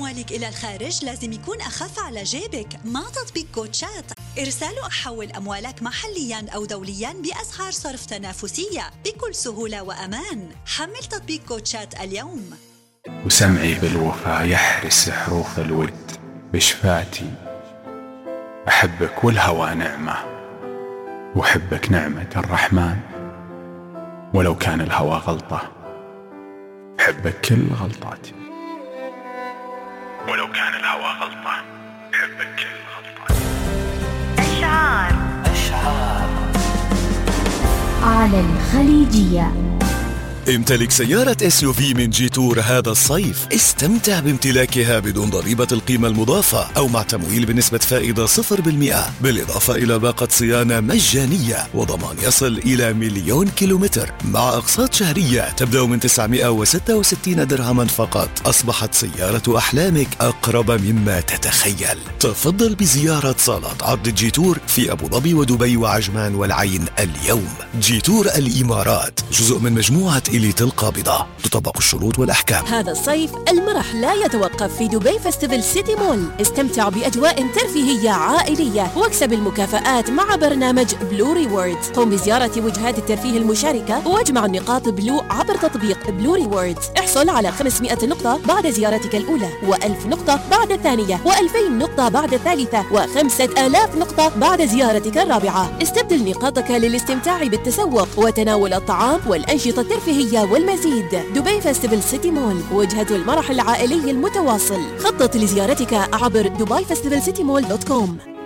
أموالك إلى الخارج لازم يكون أخف على جيبك مع تطبيق كوتشات. إرسال وحول أموالك محلياً أو دولياً بأسعار صرف تنافسية بكل سهولة وأمان. حمل تطبيق كوتشات اليوم. وسمعي بالوفا يحرس حروف الود بشفاتي. أحبك والهوى نعمة، وحبك نعمة الرحمن. ولو كان الهوى غلطة حبك كل غلطاتي. ولو كان الهوى غلطة حبك كل غلطاتي. أشعار على الخليجية. امتلك سيارة SUV من جيتور هذا الصيف. استمتع بامتلاكها بدون ضريبة القيمة المضافة أو مع تمويل بنسبة فائدة 0%، بالإضافة إلى باقة صيانة مجانية وضمان يصل إلى 1,000,000 كيلومتر مع أقساط شهرية تبدأ من 966 درهما فقط. أصبحت سيارة أحلامك أقرب مما تتخيل. تفضل بزيارة صالات عرض جيتور في أبو ظبي ودبي وعجمان والعين اليوم. جيتور الإمارات جزء من مجموعة إليت القابضة. تطبق الشروط والأحكام. هذا الصيف المرح لا يتوقف في دبي فيستيفال سيتي مول. استمتع بأجواء ترفيهية عائلية واكسب المكافآت مع برنامج بلو ريوردز. قم بزيارة وجهات الترفيه المشاركة واجمع النقاط بلو عبر تطبيق بلو ريوردز. احصل على 500 نقطة بعد زيارتك الأولى، و1000 نقطة بعد الثانية، و2000 نقطة بعد الثالثة، و5000 نقطة بعد زيارتك الرابعة. استبدل نقاطك للاستمتاع بالتسوق وتناول الطعام والأنشطة الترفيهية والمزيد. دبي فيستيفال سيتي مول، وجهة المرح العائلي المتواصل. خطط لزيارتك عبر dubaifestivalcitymall.com.